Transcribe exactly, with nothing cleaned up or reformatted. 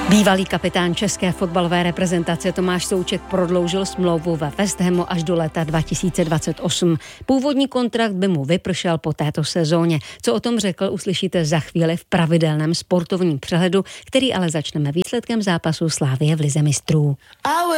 Bývalý kapitán české fotbalové reprezentace Tomáš Souček prodloužil smlouvu ve West Hamu až do léta dva tisíce dvacet osm. Původní kontrakt by mu vypršel po této sezóně. Co o tom řekl, uslyšíte za chvíli v pravidelném sportovním přehledu, který ale začneme výsledkem zápasu Slavie v Lize mistrů.